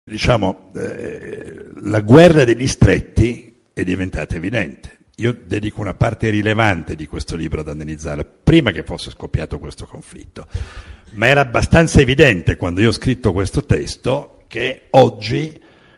La guerra degli stretti è diventata evidente. Io dedico una parte rilevante di questo libro ad analizzare, prima che fosse scoppiato questo conflitto. Ma era abbastanza evidente, quando io ho scritto questo testo, che oggi,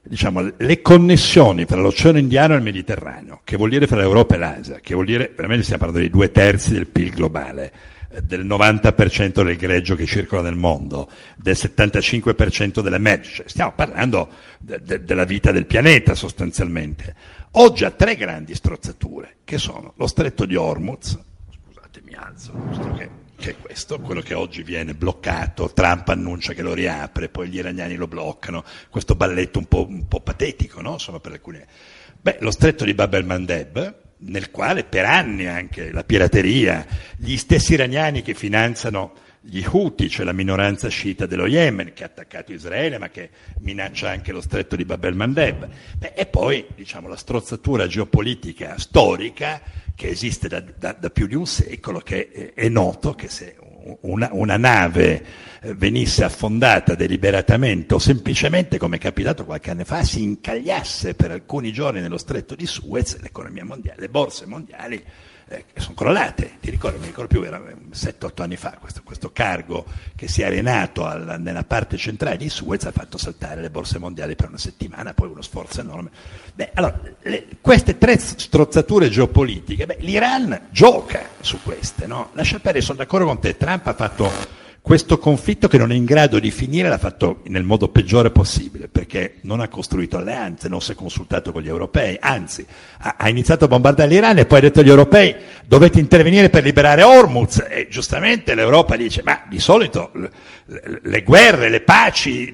le connessioni tra l'Oceano Indiano e il Mediterraneo, che vuol dire fra l'Europa e l'Asia, che vuol dire, veramente stiamo parlando di 2/3 del PIL globale, del 90% del greggio che circola nel mondo, del 75% delle merci, stiamo parlando della vita del pianeta sostanzialmente. Oggi ha 3 grandi strozzature, che sono lo stretto di Hormuz, scusate mi alzo, che è questo, quello che oggi viene bloccato, Trump annuncia che lo riapre, poi gli iraniani lo bloccano, questo balletto un po' patetico, no? Insomma, per alcuni. Lo stretto di Bab el-Mandeb, nel quale per anni anche la pirateria, gli stessi iraniani che finanziano gli Houthi, cioè la minoranza sciita dello Yemen, che ha attaccato Israele ma che minaccia anche lo stretto di Bab el-Mandeb. E poi la strozzatura geopolitica storica che esiste da più di un secolo, che è noto che se una nave venisse affondata deliberatamente o semplicemente, come è capitato qualche anno fa, si incagliasse per alcuni giorni nello stretto di Suez, l'economia mondiale, le borse mondiali sono crollate. Mi ricordo più, era 7-8 anni fa, questo cargo che si è arenato nella parte centrale di Suez ha fatto saltare le borse mondiali per una settimana, poi uno sforzo enorme. Allora, queste 3 strozzature geopolitiche, l'Iran gioca su queste, no? Lascia perdere, sono d'accordo con te, Trump ha fatto questo conflitto che non è in grado di finire, l'ha fatto nel modo peggiore possibile, perché non ha costruito alleanze, non si è consultato con gli europei, anzi ha iniziato a bombardare l'Iran e poi ha detto agli europei dovete intervenire per liberare Hormuz, e giustamente l'Europa dice ma di solito le guerre, le paci,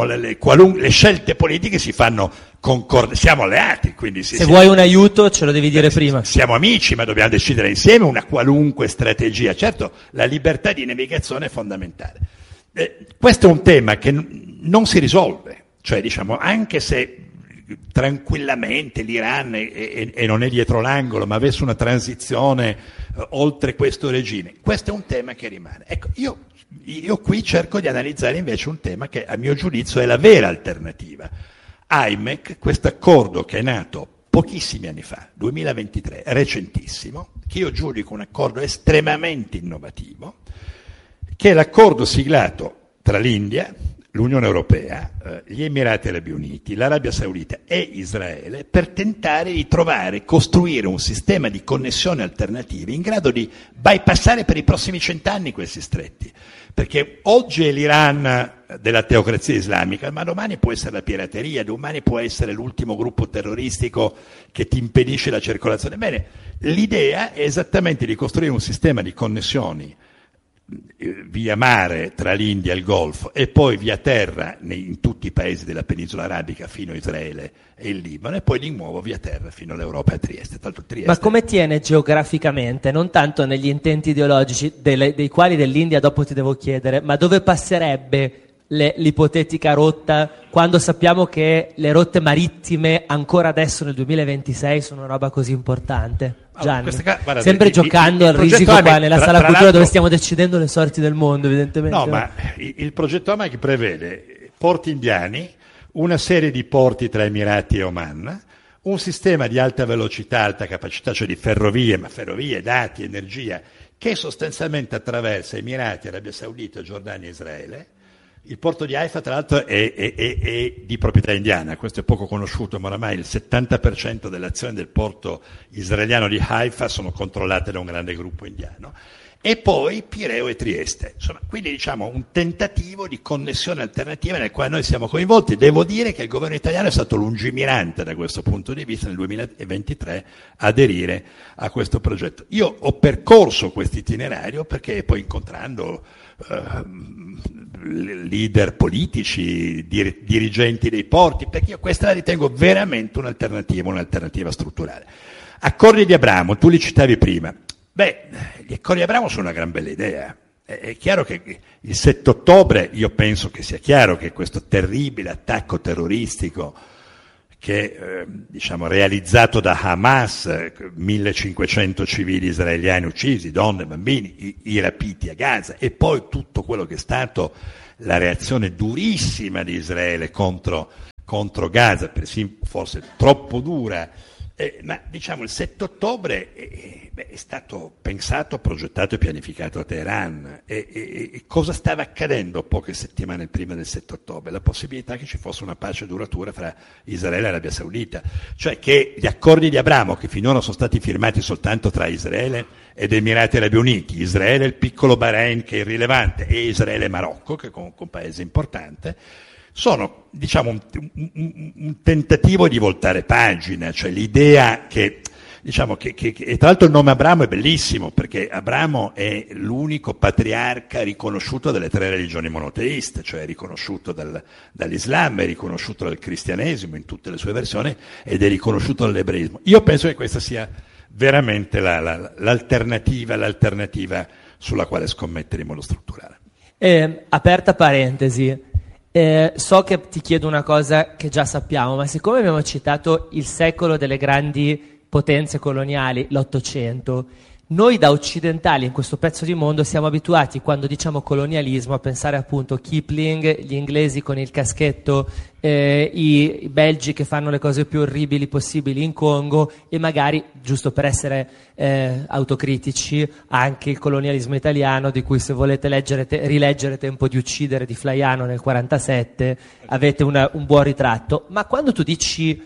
le scelte politiche si fanno siamo alleati, quindi se vuoi un aiuto ce lo devi dire prima. Siamo amici, ma dobbiamo decidere insieme una qualunque strategia. Certo, la libertà di navigazione è fondamentale. Questo è un tema che non si risolve, cioè anche se tranquillamente l'Iran e non è dietro l'angolo, ma avesse una transizione oltre questo regime, questo è un tema che rimane. Ecco, io qui cerco di analizzare invece un tema che a mio giudizio è la vera alternativa. IMEC, questo accordo che è nato pochissimi anni fa, 2023, recentissimo, che io giudico un accordo estremamente innovativo, che è l'accordo siglato tra l'India, l'Unione Europea, gli Emirati Arabi Uniti, l'Arabia Saudita e Israele per tentare di costruire un sistema di connessione alternative in grado di bypassare per i prossimi 100 anni questi stretti. Perché oggi è l'Iran della teocrazia islamica, ma domani può essere la pirateria, domani può essere l'ultimo gruppo terroristico che ti impedisce la circolazione. Bene, l'idea è esattamente di costruire un sistema di connessioni via mare tra l'India e il Golfo e poi via terra in tutti i paesi della penisola arabica fino a Israele e il Libano, e poi di nuovo via terra fino all'Europa e a Trieste. Ma come tiene geograficamente, non tanto negli intenti ideologici dei quali dell'India dopo ti devo chiedere, ma dove passerebbe l'ipotetica rotta, quando sappiamo che le rotte marittime ancora adesso nel 2026 sono una roba così importante? Gianni, guarda, sempre giocando al risico qua nella sala cultura dove stiamo decidendo le sorti del mondo, evidentemente. No, ma il progetto AMAC prevede porti indiani, una serie di porti tra Emirati e Oman, un sistema di alta velocità, alta capacità, cioè di ferrovie, dati, energia, che sostanzialmente attraversa Emirati, Arabia Saudita, Giordania e Israele. Il porto di Haifa, tra l'altro, è di proprietà indiana, questo è poco conosciuto, ma oramai il 70% delle azioni del porto israeliano di Haifa sono controllate da un grande gruppo indiano. E poi Pireo e Trieste. Insomma, quindi un tentativo di connessione alternativa nel quale noi siamo coinvolti. Devo dire che il governo italiano è stato lungimirante da questo punto di vista nel 2023 aderire a questo progetto. Io ho percorso questo itinerario perché poi incontrando leader politici, dirigenti dei porti, perché io questa la ritengo veramente un'alternativa strutturale. Accordi di Abramo, tu li citavi prima. Gli accordi di Abramo sono una gran bella idea. È chiaro che il 7 ottobre, io penso che sia chiaro che questo terribile attacco terroristico che realizzato da Hamas, 1500 civili israeliani uccisi, donne, bambini, i rapiti a Gaza, e poi tutto quello che è stato la reazione durissima di Israele contro Gaza, persino forse troppo dura, ma diciamo il 7 ottobre è stato pensato, progettato e pianificato a Teheran. E cosa stava accadendo poche settimane prima del 7 ottobre? La possibilità che ci fosse una pace duratura fra Israele e Arabia Saudita, cioè che gli accordi di Abramo, che finora sono stati firmati soltanto tra Israele ed Emirati Arabi Uniti, Israele e il piccolo Bahrain che è irrilevante, e Israele e Marocco, che è comunque un paese importante, sono, diciamo, un tentativo di voltare pagina, cioè l'idea che, diciamo, che e tra l'altro il nome Abramo è bellissimo, perché Abramo è l'unico patriarca riconosciuto dalle 3 religioni monoteiste, cioè è riconosciuto dall'Islam, è riconosciuto dal cristianesimo in tutte le sue versioni, ed è riconosciuto dall'ebraismo. Io penso che questa sia veramente l'alternativa sulla quale scommettere in modo strutturale. Aperta parentesi. So che ti chiedo una cosa che già sappiamo, ma siccome abbiamo citato il secolo delle grandi potenze coloniali, l'Ottocento, noi da occidentali in questo pezzo di mondo siamo abituati, quando diciamo colonialismo, a pensare appunto Kipling, gli inglesi con il caschetto, i belgi che fanno le cose più orribili possibili in Congo, e magari, giusto per essere autocritici, anche il colonialismo italiano, di cui, se volete rileggere Tempo di uccidere di Flaiano nel 47, avete un buon ritratto. Ma quando tu dici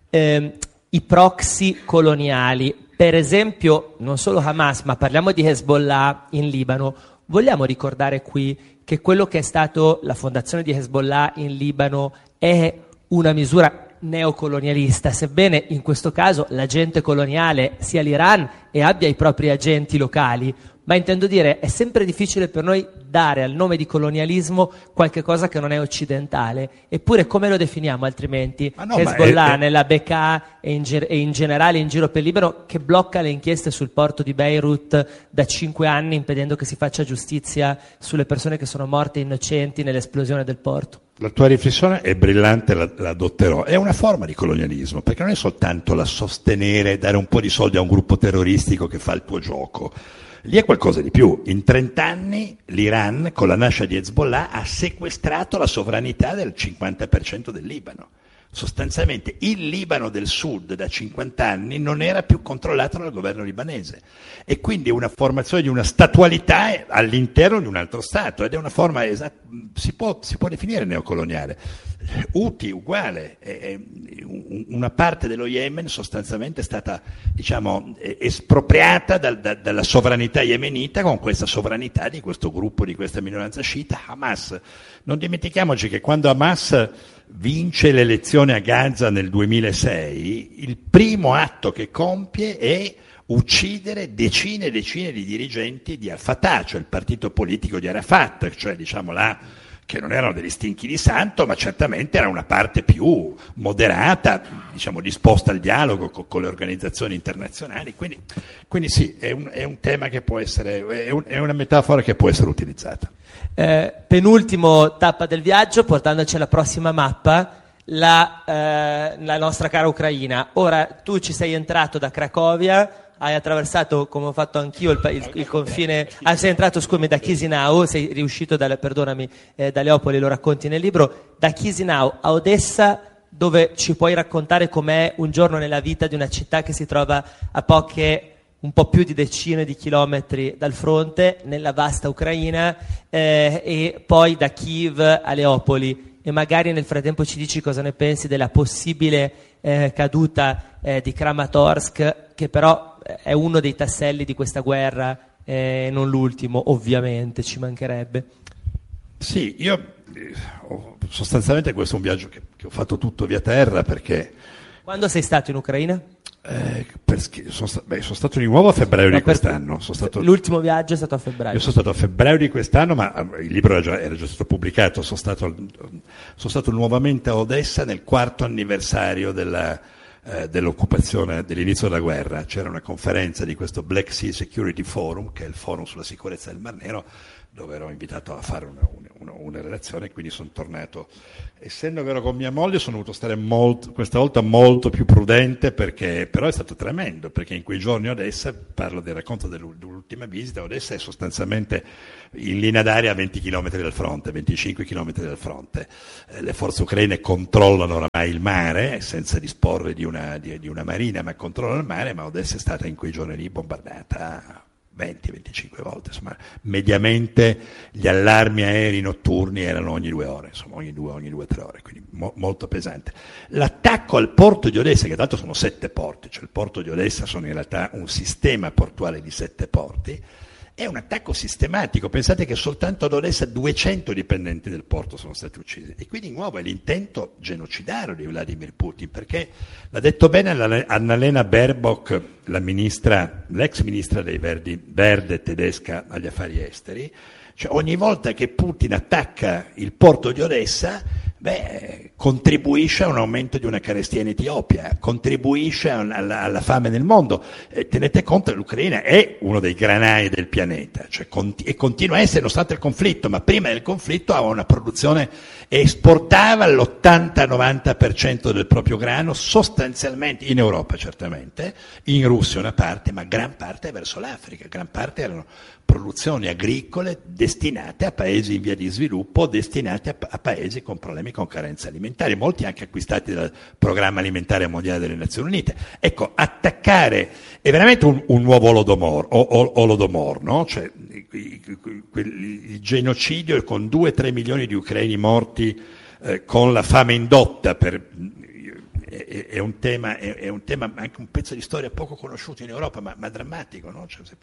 i proxy coloniali, per esempio non solo Hamas, ma parliamo di Hezbollah in Libano, vogliamo ricordare qui che quello che è stato la fondazione di Hezbollah in Libano è una misura neocolonialista, sebbene in questo caso l'agente coloniale sia l'Iran e abbia i propri agenti locali. Ma intendo dire, è sempre difficile per noi dare al nome di colonialismo qualche cosa che non è occidentale. Eppure come lo definiamo altrimenti? Hezbollah nella Bekaa e in generale in giro per il Libano, che blocca le inchieste sul porto di Beirut da 5 anni, impedendo che si faccia giustizia sulle persone che sono morte innocenti nell'esplosione del porto. La tua riflessione è brillante, la adotterò. È una forma di colonialismo, perché non è soltanto la sostenere, dare un po' di soldi a un gruppo terroristico che fa il tuo gioco. Lì è qualcosa di più. In 30 anni l'Iran, con la nascita di Hezbollah, ha sequestrato la sovranità del 50% del Libano. Sostanzialmente il Libano del Sud da 50 anni non era più controllato dal governo libanese, e quindi una formazione di una statualità all'interno di un altro Stato, ed è una forma si può definire neocoloniale. Houthi uguale, una parte dello Yemen sostanzialmente è stata, diciamo, espropriata dalla sovranità yemenita, con questa sovranità di questo gruppo, di questa minoranza sciita, Hamas. Non dimentichiamoci che quando Hamas vince le elezioni a Gaza nel 2006, il primo atto che compie è uccidere decine e decine di dirigenti di Al-Fatah, cioè il partito politico di Arafat, cioè, diciamo, che non erano degli stinchi di santo, ma certamente era una parte più moderata, diciamo, disposta al dialogo con le organizzazioni internazionali. Quindi sì, è un tema che può essere, è una metafora che può essere utilizzata. Penultimo tappa del viaggio, portandoci alla prossima mappa, la nostra cara Ucraina. Ora, tu ci sei entrato da Cracovia, hai attraversato, come ho fatto anch'io, il confine, sei entrato, scusami, da Chisinau, sei riuscito da Leopoli, lo racconti nel libro, da Chisinau a Odessa, dove ci puoi raccontare com'è un giorno nella vita di una città che si trova a un po' più di decine di chilometri dal fronte, nella vasta Ucraina, e poi da Kiev a Leopoli. E magari nel frattempo ci dici cosa ne pensi della possibile caduta di Kramatorsk, che però è uno dei tasselli di questa guerra, non l'ultimo, ovviamente, ci mancherebbe. Sì, io sostanzialmente questo è un viaggio che ho fatto tutto via terra, perché... Quando sei stato in Ucraina? Sono stato di nuovo a febbraio di quest'anno. L'ultimo viaggio è stato a febbraio. Io sono stato a febbraio di quest'anno, ma il libro era già stato pubblicato. Sono stato nuovamente a Odessa nel 4º anniversario dell'occupazione, dell'inizio della guerra. C'era una conferenza di questo Black Sea Security Forum, che è il forum sulla sicurezza del Mar Nero, dove ero invitato a fare una relazione, quindi sono tornato. Essendo che ero con mia moglie sono dovuto stare questa volta molto più prudente, però è stato tremendo, perché in quei giorni Odessa, parlo del racconto dell'ultima visita, Odessa è sostanzialmente in linea d'aria a 20 km dal fronte, 25 km dal fronte. Le forze ucraine controllano oramai il mare, senza disporre di una marina, ma controllano il mare, ma Odessa è stata in quei giorni lì bombardata 20-25 volte, insomma, mediamente gli allarmi aerei notturni erano ogni 2 ore, insomma, ogni 2-3 ore, quindi molto pesante. L'attacco al porto di Odessa, che tra l'altro sono 7 porti, cioè il porto di Odessa sono in realtà un sistema portuale di 7 porti, è un attacco sistematico. Pensate che soltanto ad Odessa 200 dipendenti del porto sono stati uccisi, e quindi di nuovo è l'intento genocidario di Vladimir Putin, perché l'ha detto bene Annalena Baerbock, l'ex ministra dei Verde tedesca agli affari esteri, cioè ogni volta che Putin attacca il porto di Odessa, contribuisce a un aumento di una carestia in Etiopia, contribuisce alla fame nel mondo. Tenete conto che l'Ucraina è uno dei granai del pianeta, cioè e continua a essere nonostante il conflitto, ma prima del conflitto aveva una produzione, esportava l'80-90% del proprio grano sostanzialmente in Europa, certamente, in Russia una parte, ma gran parte verso l'Africa, gran parte erano produzioni agricole destinate a paesi in via di sviluppo, destinate a paesi con problemi con carenze alimentari, molti anche acquistati dal Programma Alimentare Mondiale delle Nazioni Unite. Ecco, attaccare è veramente un nuovo Holodomor, no? Cioè, il genocidio con 2-3 milioni di ucraini morti con la fame indotta è un tema anche un pezzo di storia poco conosciuto in Europa, ma drammatico, no? Cioè,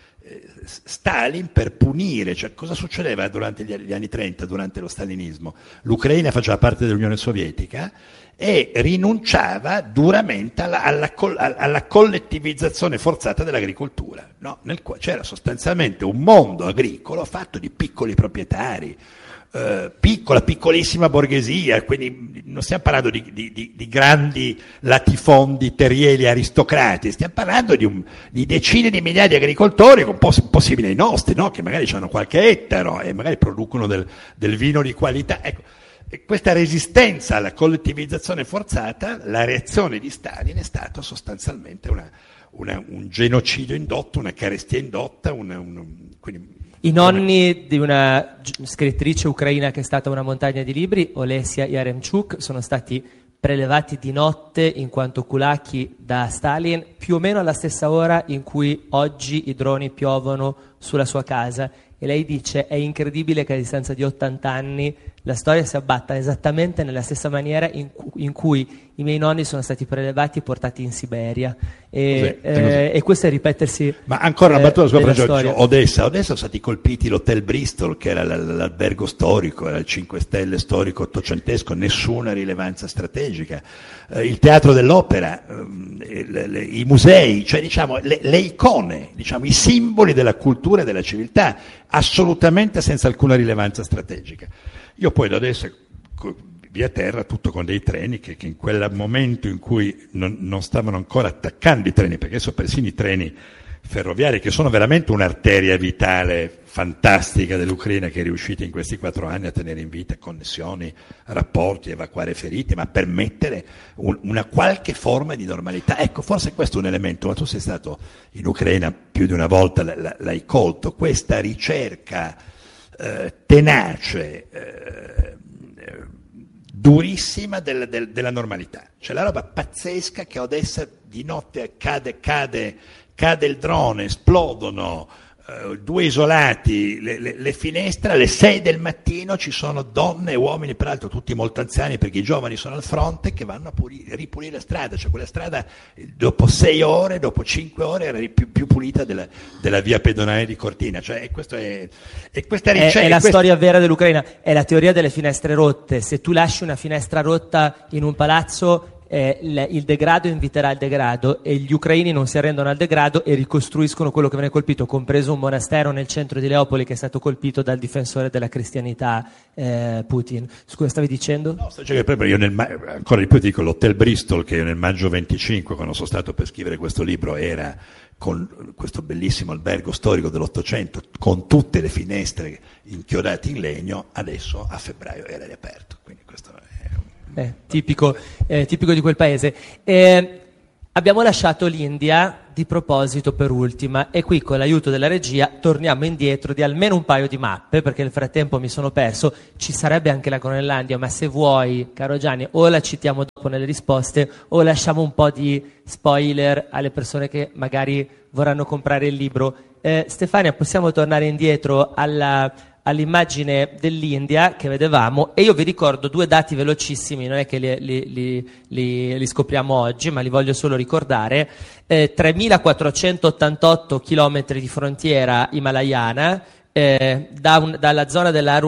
Stalin, per punire, cioè cosa succedeva durante gli anni 30, durante lo stalinismo? L'Ucraina faceva parte dell'Unione Sovietica e rinunciava duramente alla collettivizzazione forzata dell'agricoltura, no? C'era sostanzialmente un mondo agricolo fatto di piccoli proprietari, piccolissima borghesia, quindi non stiamo parlando di grandi latifondi terrieri aristocrati, stiamo parlando di decine di migliaia di agricoltori, un po' simili ai nostri, no? Che magari hanno qualche ettaro e magari producono del vino di qualità. Ecco, questa resistenza alla collettivizzazione forzata, la reazione di Stalin è stata sostanzialmente un genocidio indotto, una carestia indotta, quindi i nonni di una scrittrice ucraina che è stata una montagna di libri, Olesia Yaremchuk, sono stati prelevati di notte in quanto kulaki da Stalin, più o meno alla stessa ora in cui oggi i droni piovono sulla sua casa. E lei dice: è incredibile che a distanza di 80 anni la storia si abbatta esattamente nella stessa maniera in cui i miei nonni sono stati prelevati e portati in Siberia. E questo è ripetersi. Ma ancora una battuta sopra Odessa sono stati colpiti l'Hotel Bristol, che era l'albergo storico, era il 5 stelle storico ottocentesco, nessuna rilevanza strategica. Il teatro dell'opera, i musei, cioè diciamo le icone, diciamo i simboli della cultura e della civiltà, assolutamente senza alcuna rilevanza strategica. Io poi da adesso via terra tutto con dei treni che in quel momento in cui non stavano ancora attaccando i treni, perché sono persino i treni ferroviari, che sono veramente un'arteria vitale fantastica dell'Ucraina, che è riuscita in questi 4 anni a tenere in vita connessioni, rapporti, evacuare feriti, ma permettere una qualche forma di normalità. Ecco, forse questo è un elemento, ma tu sei stato in Ucraina più di una volta, l'hai colto, questa ricerca tenace, durissima della normalità. C'è la roba pazzesca che Odessa di notte cade il drone, esplodono 2 isolati, le finestre, alle 6 del mattino ci sono donne e uomini, peraltro tutti molto anziani perché i giovani sono al fronte, che vanno a ripulire la strada. Cioè quella strada dopo 6 ore, dopo 5 ore era più pulita della via pedonale di Cortina. Cioè questa ricerca è la storia vera dell'Ucraina, è la teoria delle finestre rotte. Se tu lasci una finestra rotta in un palazzo il degrado inviterà il degrado e gli ucraini non si arrendono al degrado e ricostruiscono quello che viene colpito, compreso un monastero nel centro di Leopoli che è stato colpito dal difensore della cristianità Putin. Scusa, stavi dicendo? No, sto dicendo che proprio io ancora di più ti dico, l'Hotel Bristol, che io nel maggio 25, quando sono stato per scrivere questo libro, era con questo bellissimo albergo storico dell'Ottocento, con tutte le finestre inchiodate in legno, adesso a febbraio era riaperto. Quindi questo è tipico di quel paese. Abbiamo lasciato l'India di proposito per ultima e qui con l'aiuto della regia torniamo indietro di almeno un paio di mappe, perché nel frattempo mi sono perso. Ci sarebbe anche la Groenlandia, ma se vuoi, caro Gianni, o la citiamo dopo nelle risposte o lasciamo un po' di spoiler alle persone che magari vorranno comprare il libro. Stefania, possiamo tornare indietro all'immagine dell'India che vedevamo, e io vi ricordo due dati velocissimi, non è che li scopriamo oggi, ma li voglio solo ricordare. 3.488 chilometri di frontiera himalayana, dalla zona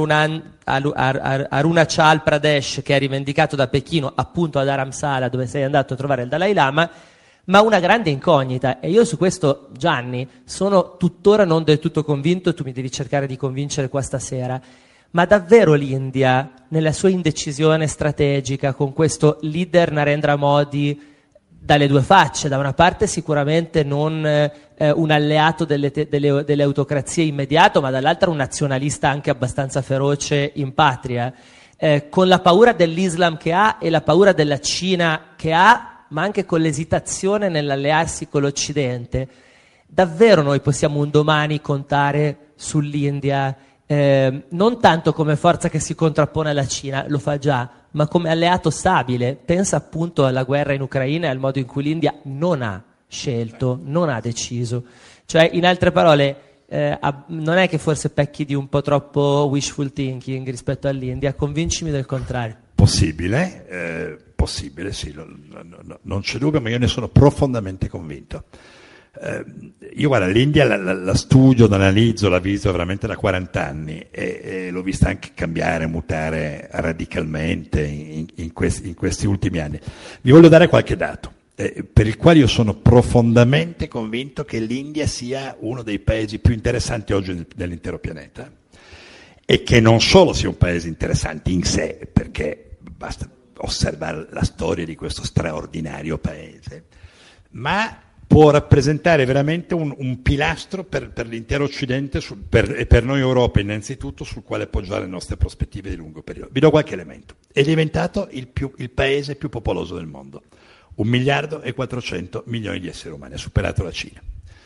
Arunachal Pradesh, che è rivendicato da Pechino, appunto ad Dharamsala, dove sei andato a trovare il Dalai Lama, ma una grande incognita, e io su questo, Gianni, sono tuttora non del tutto convinto, tu mi devi cercare di convincere qua stasera, ma davvero l'India, nella sua indecisione strategica, con questo leader Narendra Modi dalle due facce, da una parte sicuramente non un alleato delle autocrazie immediato, ma dall'altra un nazionalista anche abbastanza feroce in patria, con la paura dell'Islam che ha e la paura della Cina che ha, ma anche con l'esitazione nell'allearsi con l'Occidente, davvero noi possiamo un domani contare sull'India, non tanto come forza che si contrappone alla Cina, lo fa già, ma come alleato stabile? Pensa appunto alla guerra in Ucraina e al modo in cui l'India non ha scelto, non ha deciso. Cioè, in altre parole, non è che forse pecchi di un po' troppo wishful thinking rispetto all'India? Convincimi del contrario. Possibile, sì, non c'è dubbio, ma io ne sono profondamente convinto. Io guarda, l'India la studio, l'analizzo, la visito veramente da 40 anni e l'ho vista anche cambiare, mutare radicalmente in questi ultimi anni. Vi voglio dare qualche dato per il quale io sono profondamente convinto che l'India sia uno dei paesi più interessanti oggi nell'intero pianeta, e che non solo sia un paese interessante in sé, perché basta osservare la storia di questo straordinario paese, ma può rappresentare veramente un pilastro per l'intero Occidente e per noi Europa innanzitutto, sul quale appoggiare le nostre prospettive di lungo periodo. Vi do qualche elemento. È diventato il paese più popoloso del mondo, 1.400.000.000 di esseri umani, ha superato la Cina.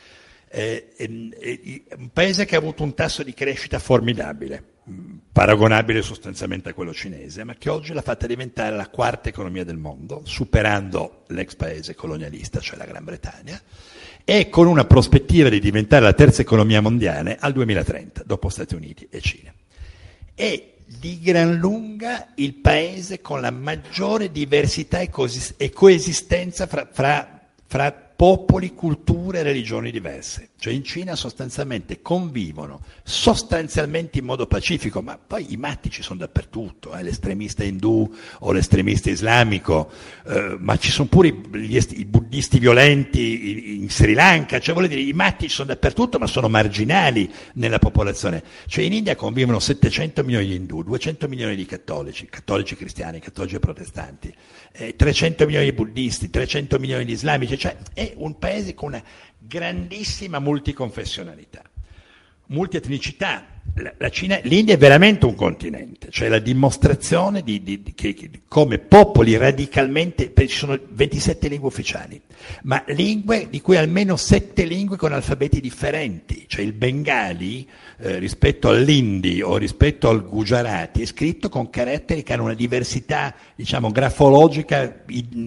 Un paese che ha avuto un tasso di crescita formidabile, paragonabile sostanzialmente a quello cinese, ma che oggi l'ha fatta diventare la quarta economia del mondo, superando l'ex paese colonialista, cioè la Gran Bretagna, e con una prospettiva di diventare la terza economia mondiale al 2030, dopo Stati Uniti e Cina. È di gran lunga il paese con la maggiore diversità e coesistenza fra popoli, culture e religioni diverse. Cioè in Cina sostanzialmente convivono, sostanzialmente in modo pacifico, ma poi i matti ci sono dappertutto, l'estremista indù o l'estremista islamico, ma ci sono pure i buddisti violenti in Sri Lanka, cioè vuol dire i matti ci sono dappertutto, ma sono marginali nella popolazione. Cioè in India convivono 700 milioni di indù, 200 milioni di cattolici cristiani, cattolici e protestanti, 300 milioni di buddisti, 300 milioni di islamici, cioè è un paese con una grandissima multiconfessionalità, multietnicità. L'India è veramente un continente, cioè la dimostrazione che come popoli radicalmente, ci sono 27 lingue ufficiali, ma lingue di cui almeno 7 lingue con alfabeti differenti, cioè il Bengali rispetto all'Indi o rispetto al Gujarati è scritto con caratteri che hanno una diversità, diciamo, grafologica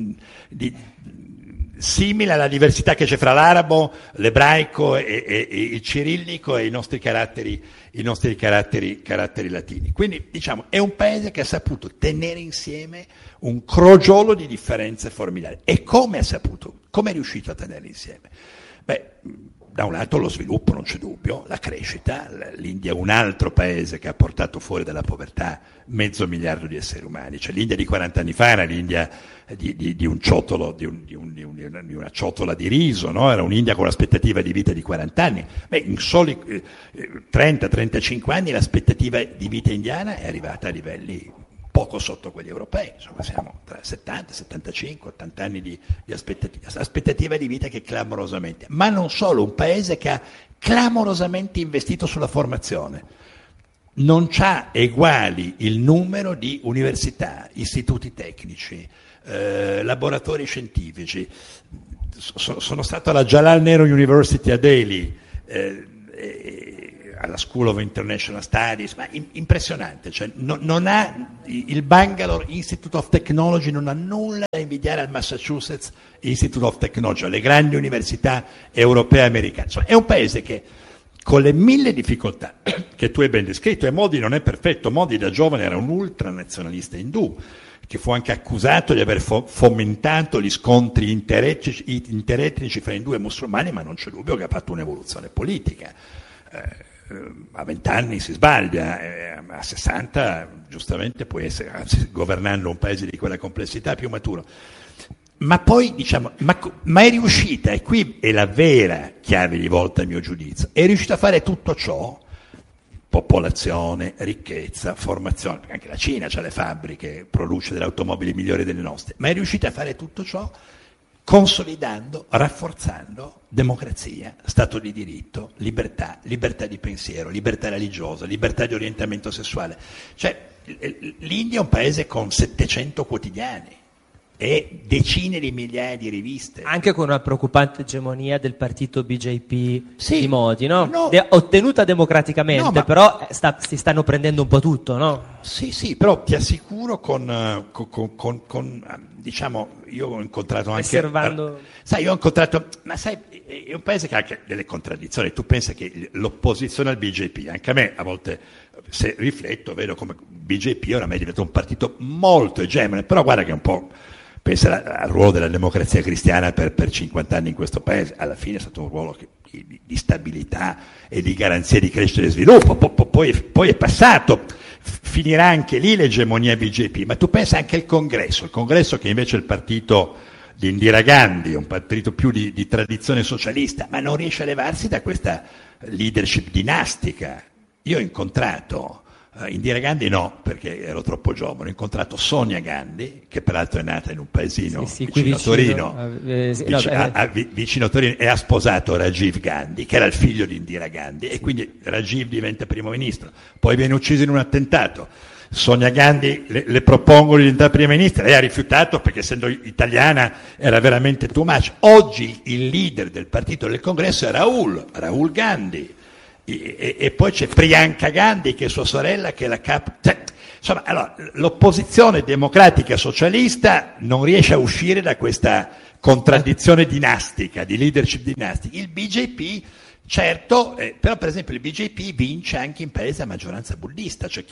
simile alla diversità che c'è fra l'arabo, l'ebraico e il cirillico e i nostri caratteri latini. Quindi, diciamo, è un paese che ha saputo tenere insieme un crogiolo di differenze formidabili. E come ha saputo? Come è riuscito a tenerli insieme? Beh, da un lato lo sviluppo, non c'è dubbio, la crescita. L'India è un altro paese che ha portato fuori dalla povertà 500 milioni di esseri umani. Cioè l'India di 40 anni fa era l'India di un ciotolo, di una ciotola di riso, no? Era un'India con un'aspettativa di vita di 40 anni. Beh, in soli 30-35 anni l'aspettativa di vita indiana è arrivata a livelli poco sotto quelli europei, insomma siamo tra 70, 75, 80 anni di aspettativa di vita che è clamorosamente, ma non solo, un paese che ha clamorosamente investito sulla formazione, non c'ha eguali il numero di università, istituti tecnici, laboratori scientifici. Sono stato alla Jawaharlal Nehru University a Delhi, alla School of International Studies, ma impressionante, cioè non ha, il Bangalore Institute of Technology non ha nulla da invidiare al Massachusetts Institute of Technology, alle grandi università europee e americane. Insomma, è un paese che, con le 1000 difficoltà che tu hai ben descritto, e Modi non è perfetto, Modi da giovane era un ultranazionalista indù, che fu anche accusato di aver fomentato gli scontri interetnici fra indù e musulmani, ma non c'è dubbio che ha fatto un'evoluzione politica. A 20 anni si sbaglia, a 60 giustamente può essere, anzi, governando un paese di quella complessità, più maturo. Ma poi diciamo, ma è riuscita, e qui è la vera chiave di volta a mio giudizio, è riuscita a fare tutto ciò, popolazione, ricchezza, formazione, anche la Cina ha le fabbriche, produce delle automobili migliori delle nostre, ma è riuscita a fare tutto ciò consolidando, rafforzando democrazia, Stato di diritto, libertà di pensiero, libertà religiosa, libertà di orientamento sessuale. Cioè, l'India è un paese con 700 quotidiani e decine di migliaia di riviste. Anche con una preoccupante egemonia del partito BJP sì, di Modi, no? No, ottenuta democraticamente, no, però si stanno prendendo un po' tutto, no? Sì, però ti assicuro diciamo, io ho incontrato anche... io ho incontrato... Ma sai, è un paese che ha anche delle contraddizioni. Tu pensi che l'opposizione al BJP, anche a me a volte, se rifletto, vedo come BJP oramai è diventato un partito molto egemone, però guarda che è un po'... Pensa al ruolo della democrazia cristiana per 50 anni in questo paese, alla fine è stato un ruolo di stabilità e di garanzia di crescita e sviluppo, poi è passato, finirà anche lì l'egemonia BJP, ma tu pensa anche al Congresso che invece è il partito di Indira Gandhi, un partito più di tradizione socialista, ma non riesce a levarsi da questa leadership dinastica. Io ho incontrato Indira Gandhi no, perché ero troppo giovane. Ho incontrato Sonia Gandhi, che peraltro è nata in un paesino vicino a Torino, vicino a Torino, e ha sposato Rajiv Gandhi, che era il figlio di Indira Gandhi, e quindi Rajiv diventa primo ministro. Poi viene ucciso in un attentato. Sonia Gandhi le propongono di diventare prima ministra, lei ha rifiutato perché, essendo italiana, era veramente too much. Oggi il leader del partito del congresso è Rahul Gandhi. E poi c'è Priyanka Gandhi, che è sua sorella, che è la capo. Insomma, allora, l'opposizione democratica socialista non riesce a uscire da questa contraddizione dinastica, di leadership dinastica. Il BJP, certo, però per esempio il BJP vince anche in paesi a maggioranza buddista, cioè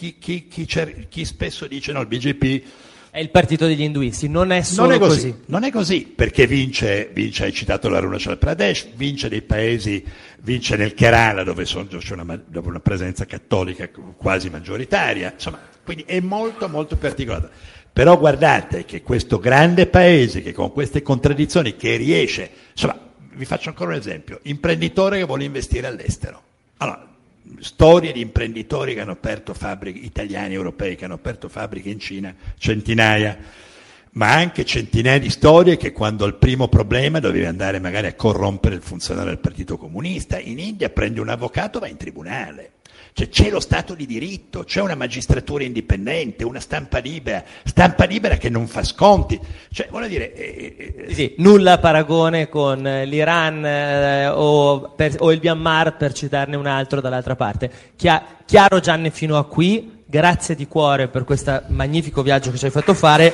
chi spesso dice no, il BJP è il partito degli induisti, non è solo così. Non è così, perché vince, hai citato l'Arunachal Pradesh, vince dei paesi, vince nel Kerala dove c'è una presenza cattolica quasi maggioritaria, insomma, quindi è molto molto particolare. Però guardate che questo grande paese, che con queste contraddizioni, che riesce, insomma, vi faccio ancora un esempio, imprenditore che vuole investire all'estero. Allora, storie di imprenditori che hanno aperto fabbriche, italiani, europei, che hanno aperto fabbriche in Cina, centinaia, ma anche centinaia di storie che, quando al primo problema dovevi andare magari a corrompere il funzionario del Partito Comunista, in India prendi un avvocato, va in tribunale. Cioè, c'è lo Stato di diritto, c'è una magistratura indipendente, una stampa libera che non fa sconti. Cioè, voglio dire... Sì, nulla paragone con l'Iran o il Myanmar, per citarne un altro dall'altra parte. Chiaro, Gianni, fino a qui, grazie di cuore per questo magnifico viaggio che ci hai fatto fare.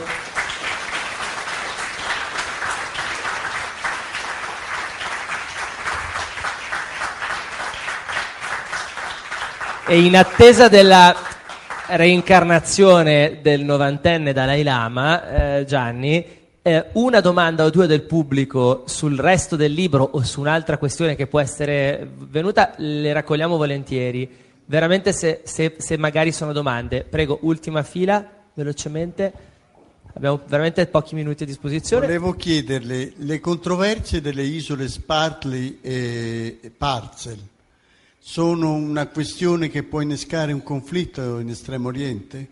E in attesa della reincarnazione del 90enne Dalai Lama, Gianni, una domanda o due del pubblico sul resto del libro o su un'altra questione che può essere venuta, le raccogliamo volentieri. Veramente, se magari sono domande. Prego, ultima fila, velocemente. abbiamo veramente pochi minuti a disposizione. Volevo chiederle, le controversie delle isole Spratly e Parcel sono una questione che può innescare un conflitto in Estremo Oriente?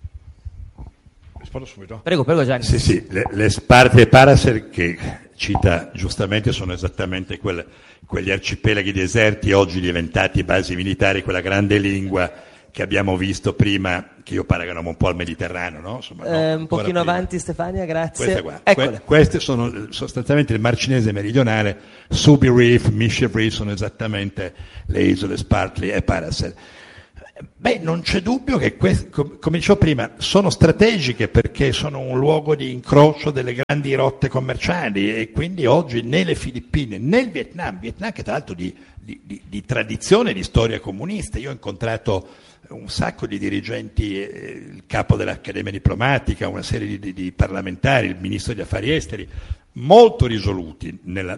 Rispondo subito. Prego Gianni. Sì, le Sparte e Paracel che cita giustamente sono esattamente quegli arcipelaghi deserti oggi diventati basi militari, quella grande lingua che abbiamo visto prima, che io paragono un po' al Mediterraneo, no? Insomma, un pochino prima. Avanti Stefania, grazie. Queste sono sostanzialmente il Mar Cinese meridionale, Subi Reef, Mischief Reef sono esattamente le isole Spratly e Paracel. Non c'è dubbio che come dicevo prima, sono strategiche perché sono un luogo di incrocio delle grandi rotte commerciali e quindi oggi né le Filippine né il Vietnam che tra l'altro di tradizione, di storia comunista, io ho incontrato un sacco di dirigenti, il capo dell'Accademia Diplomatica, una serie di parlamentari, il ministro degli affari esteri, molto risoluti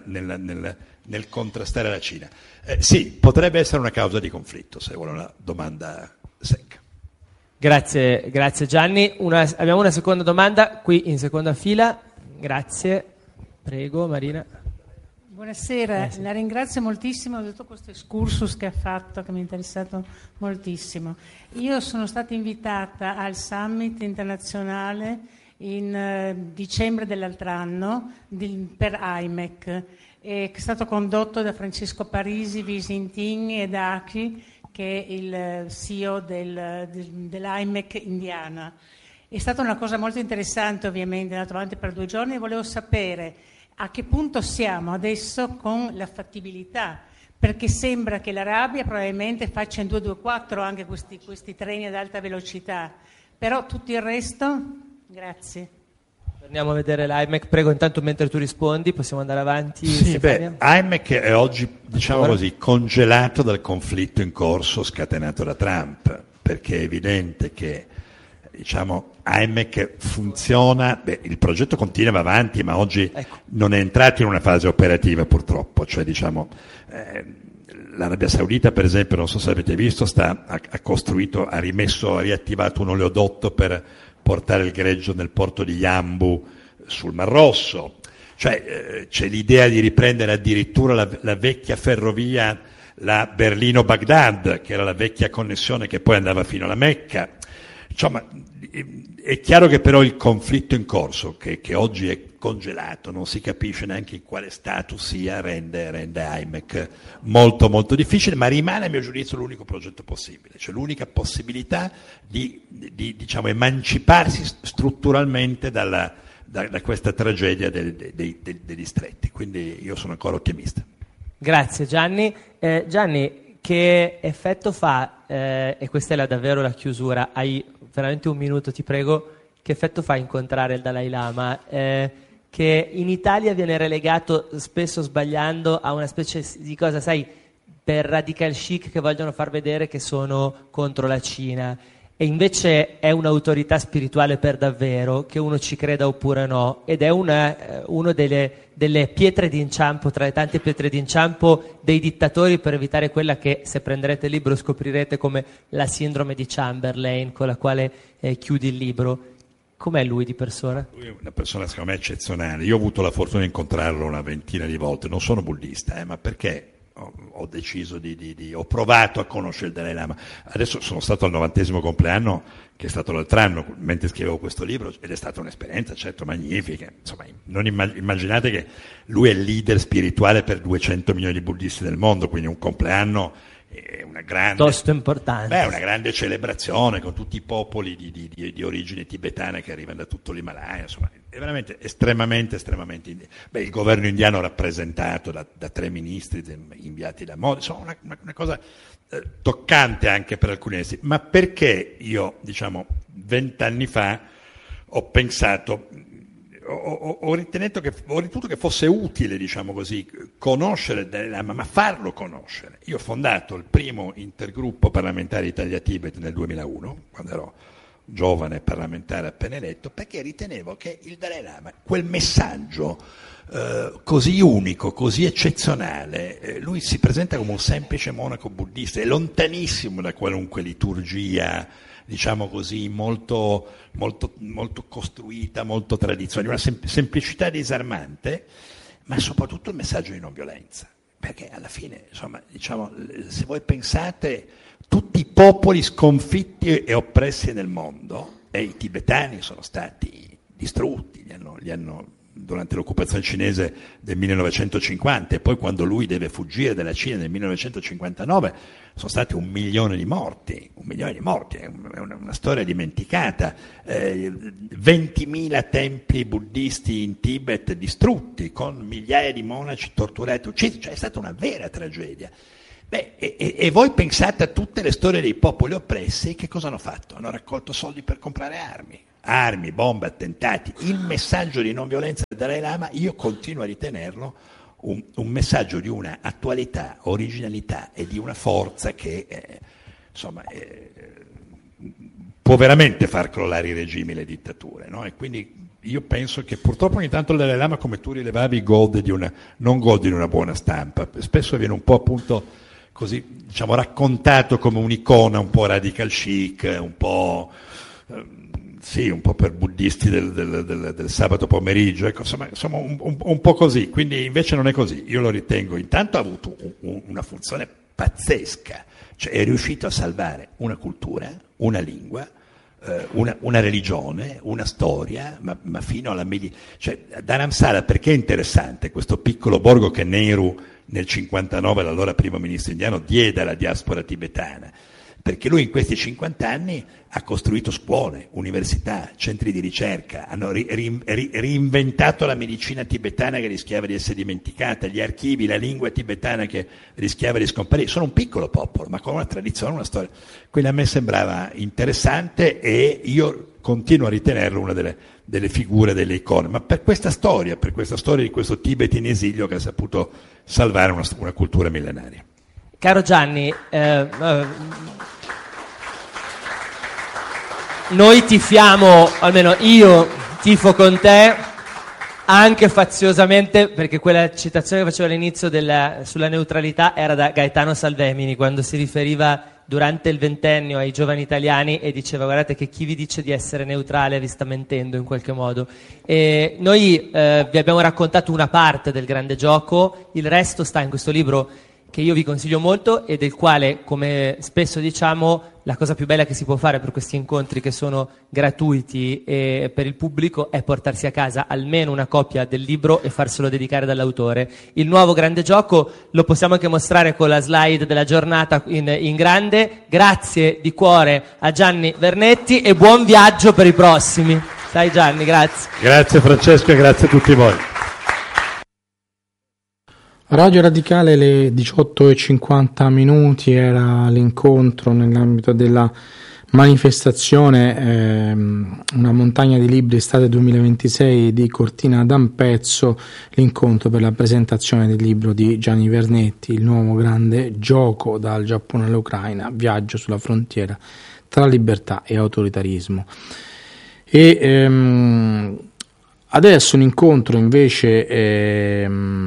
nel contrastare la Cina. Sì, potrebbe essere una causa di conflitto, se vuole una domanda secca. Grazie Gianni. Abbiamo una seconda domanda qui in seconda fila. Grazie. Prego Marina. Buonasera, la ringrazio moltissimo di tutto questo excursus che ha fatto, che mi è interessato moltissimo. Io sono stata invitata al summit internazionale in dicembre dell'altro anno per IMEC, che è stato condotto da Francesco Parisi, Visintin e da Aki, che è il CEO dell'IMEC Indiana. È stata una cosa molto interessante, ovviamente, è andato avanti per 2 giorni e volevo sapere a che punto siamo adesso con la fattibilità, perché sembra che l'Arabia probabilmente faccia in 224 anche questi treni ad alta velocità, però tutto il resto, grazie. Torniamo a vedere l'IMEC, prego, intanto mentre tu rispondi possiamo andare avanti. Sì, IMEC è oggi, diciamo così, congelato dal conflitto in corso scatenato da Trump, perché è evidente che IMEC funziona, il progetto continua, va avanti, ma oggi non è entrato in una fase operativa purtroppo, cioè l'Arabia Saudita per esempio, non so se avete visto, ha riattivato un oleodotto per portare il greggio nel porto di Yanbu sul Mar Rosso, c'è l'idea di riprendere addirittura la vecchia ferrovia, la Berlino-Baghdad, che era la vecchia connessione che poi andava fino alla Mecca. Insomma, è chiaro che però il conflitto in corso, che oggi è congelato, non si capisce neanche in quale status sia, rende IMEC molto molto difficile, ma rimane a mio giudizio l'unico progetto possibile, cioè l'unica possibilità di emanciparsi strutturalmente da questa tragedia degli stretti. Quindi io sono ancora ottimista. Grazie Gianni. Gianni, che effetto fa, e questa è davvero la chiusura, hai veramente 1 minuto, ti prego, che effetto fa incontrare il Dalai Lama, che in Italia viene relegato, spesso sbagliando, a una specie di cosa, sai, per radical chic che vogliono far vedere che sono contro la Cina, e invece è un'autorità spirituale per davvero, che uno ci creda oppure no, ed è uno delle pietre d'inciampo, tra le tante pietre d'inciampo dei dittatori, per evitare quella che, se prenderete il libro, scoprirete come la sindrome di Chamberlain, con la quale chiudi il libro. Com'è lui di persona? Lui è una persona secondo me eccezionale. Io ho avuto la fortuna di incontrarlo una ventina di volte, non sono buddista, ma perché ho deciso ho provato a conoscere il Dalai Lama. Adesso sono stato al 90° compleanno, che è stato l'altro anno, mentre scrivevo questo libro, ed è stata un'esperienza certo magnifica. Insomma, non immaginate che lui è il leader spirituale per 200 milioni di buddisti del mondo, quindi un compleanno è una grande, piuttosto importante. Una grande celebrazione con tutti i popoli di origine tibetana che arrivano da tutto l'Himalaya, insomma, è veramente estremamente il governo indiano rappresentato da 3 ministri inviati da Modi, insomma una cosa toccante anche per alcuni essi. Ma perché io, 20 anni fa ho pensato, ho ritenuto che fosse utile, conoscere il Dalai Lama, ma farlo conoscere. Io ho fondato il primo intergruppo parlamentare Italia-Tibet nel 2001, quando ero giovane parlamentare appena eletto, perché ritenevo che il Dalai Lama, quel messaggio così unico, così eccezionale, lui si presenta come un semplice monaco buddista, è lontanissimo da qualunque liturgia diciamo così, molto costruita, molto tradizionale, una semplicità disarmante, ma soprattutto il messaggio di non violenza. Perché alla fine, insomma, diciamo, se voi pensate, tutti i popoli sconfitti e oppressi nel mondo, e i tibetani sono stati distrutti, li hanno durante l'occupazione cinese del 1950, e poi quando lui deve fuggire dalla Cina nel 1959 sono stati 1 milione di morti, è una storia dimenticata, 20.000 templi buddisti in Tibet distrutti, con migliaia di monaci torturati, uccisi, cioè è stata una vera tragedia. E voi pensate a tutte le storie dei popoli oppressi, che cosa hanno fatto? Hanno raccolto soldi per comprare armi, bombe, attentati. Il messaggio di non violenza del Dalai Lama, io continuo a ritenerlo un messaggio di una attualità, originalità e di una forza che può veramente far crollare i regimi, le dittature, no? E quindi io penso che purtroppo ogni tanto il Dalai Lama, come tu rilevavi, non gode di una buona stampa. Spesso viene un po' appunto così, diciamo, raccontato come un'icona un po' radical chic, un po' per buddisti del sabato pomeriggio, ecco, insomma un po' così. Quindi invece non è così. Io lo ritengo, intanto ha avuto una funzione pazzesca, cioè è riuscito a salvare una cultura, una lingua, una religione, una storia, ma fino alla cioè Dharamsala, perché è interessante questo piccolo borgo che Nehru nel 59, l'allora primo ministro indiano, diede alla diaspora tibetana, perché lui in questi 50 anni ha costruito scuole, università, centri di ricerca, hanno reinventato la medicina tibetana che rischiava di essere dimenticata, gli archivi, la lingua tibetana che rischiava di scomparire. Sono un piccolo popolo, ma con una tradizione, una storia. Quindi a me sembrava interessante e io continuo a ritenerlo una delle figure, delle icone, ma per questa storia di questo Tibet in esilio che ha saputo salvare una cultura millenaria. Caro Gianni, noi tifiamo, almeno io tifo con te, anche faziosamente, perché quella citazione che facevo all'inizio sulla neutralità era da Gaetano Salvemini, quando si riferiva durante il ventennio ai giovani italiani e diceva: guardate che chi vi dice di essere neutrale vi sta mentendo in qualche modo. E noi vi abbiamo raccontato una parte del grande gioco, il resto sta in questo libro che io vi consiglio molto e del quale, come spesso diciamo, la cosa più bella che si può fare per questi incontri che sono gratuiti e per il pubblico è portarsi a casa almeno una copia del libro e farselo dedicare dall'autore. Il nuovo grande gioco lo possiamo anche mostrare con la slide della giornata in grande. Grazie di cuore a Gianni Vernetti e buon viaggio per i prossimi. Dai Gianni, grazie. Grazie Francesco e grazie a tutti voi. Radio Radicale, le 18:50 era l'incontro nell'ambito della manifestazione Una montagna di libri estate 2026 di Cortina d'Ampezzo, l'incontro per la presentazione del libro di Gianni Vernetti, Il nuovo grande gioco dal Giappone all'Ucraina, viaggio sulla frontiera tra libertà e autoritarismo. E adesso un incontro invece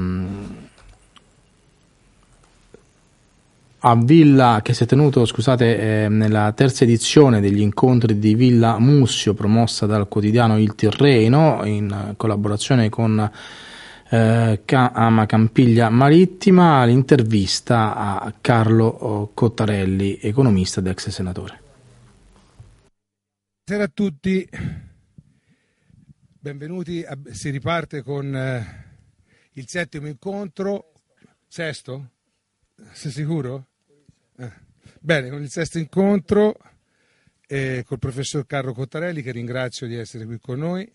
a Villa, che si è tenuto, nella terza edizione degli incontri di Villa Mussio, promossa dal quotidiano Il Tirreno in collaborazione con Ama Campiglia Marittima, l'intervista a Carlo Cottarelli, economista ed ex senatore. Buonasera a tutti, benvenuti. Si riparte con il settimo incontro, sesto? Sei sicuro? Bene, con il sesto incontro col professor Carlo Cottarelli, che ringrazio di essere qui con noi.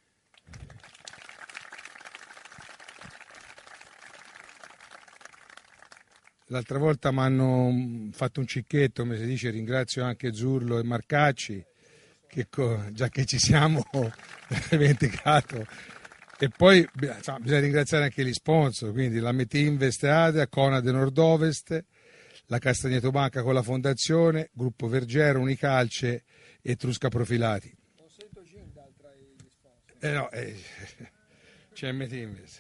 L'altra volta mi hanno fatto un cicchetto, come si dice, ringrazio anche Zurlo e Marcacci, che già che ci siamo dimenticato. E poi bisogna ringraziare anche gli sponsor, quindi la Metinvest Adria, Conad Nord-Ovest, la Castagneto Banca con la Fondazione, Gruppo Vergero, Unicalce e Trusca Profilati. Non sento Gindal tra gli sponsor. C'è Metinvest.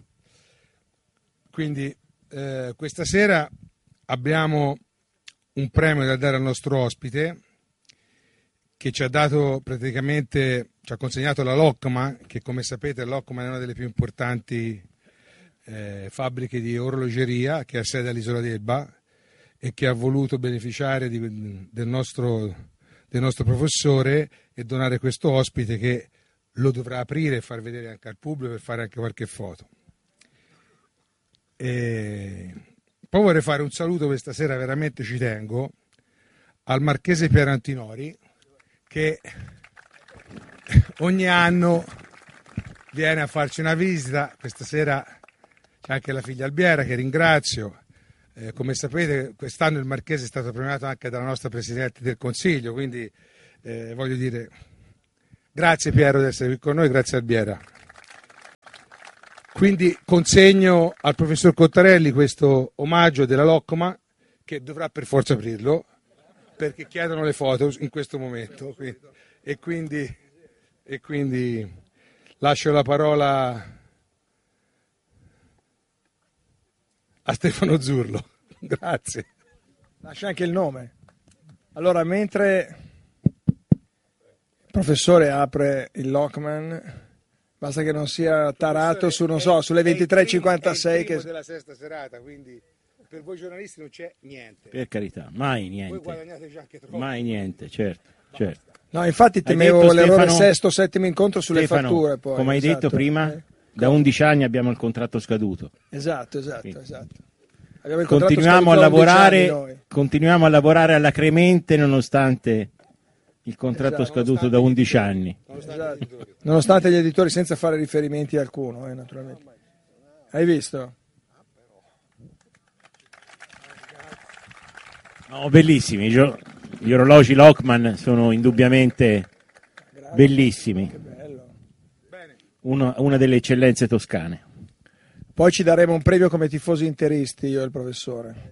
Quindi questa sera abbiamo un premio da dare al nostro ospite, che ci ha dato praticamente, ci ha consegnato la Lockman, che come sapete Lockman è una delle più importanti fabbriche di orologeria, che ha sede all'Isola d'Elba e che ha voluto beneficiare del nostro professore e donare questo ospite, che lo dovrà aprire e far vedere anche al pubblico, per fare anche qualche foto. E poi vorrei fare un saluto questa sera, veramente ci tengo, al marchese Piero Antinori, che ogni anno viene a farci una visita. Questa sera c'è anche la figlia Albiera, che ringrazio. Come sapete, quest'anno il marchese è stato premiato anche dalla nostra Presidente del Consiglio, quindi voglio dire grazie Piero di essere qui con noi, grazie Albiera. Quindi consegno al professor Cottarelli questo omaggio della Loccoma, che dovrà per forza aprirlo, perché chiedono le foto in questo momento. E quindi lascio la parola a Stefano Zurlo. Grazie. Lascia anche il nome. Allora, mentre il professore apre il Lockman, basta che non sia tarato su, non so, sulle 23:56 che della sesta serata, quindi per voi giornalisti non c'è niente. Per carità, mai niente. Voi guadagnate già anche troppo. Mai niente, certo. No, infatti temevo detto, l'errore Stefano, sesto, settimo incontro sulle Stefano, fatture. Poi, come hai esatto. detto prima, da 11 anni abbiamo il contratto scaduto. Esatto. Quindi. Abbiamo il Continuiamo a lavorare alla cremente nonostante il contratto scaduto da 11 anni. Nonostante gli editori, senza fare riferimenti a alcuno, naturalmente. Hai visto? No, bellissimi. Gli orologi Lockman sono indubbiamente bellissimi. Che bello. Una delle eccellenze toscane. Poi ci daremo un premio come tifosi interisti, io e il professore.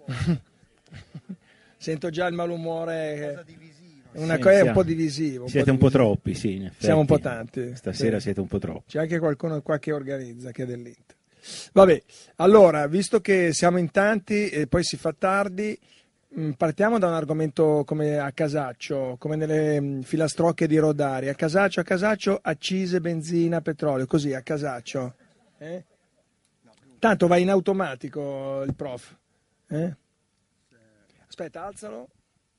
Sento già il malumore. È un po' divisivo. Siete un po' troppi, sì, in effetti. Siamo un po' tanti. Stasera siete un po' troppi. C'è anche qualcuno qua che organizza, che è dell'Inter. Vabbè, allora, visto che siamo in tanti e poi si fa tardi, partiamo da un argomento come a casaccio, come nelle filastrocche di Rodari. A casaccio, accise, benzina, petrolio, così a casaccio. Tanto va in automatico il prof. Aspetta, alzalo.